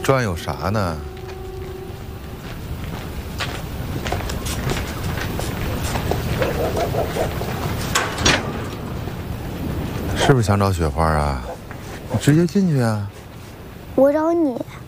转有啥呢？是不是想找雪花啊？你直接进去啊！ 我找你。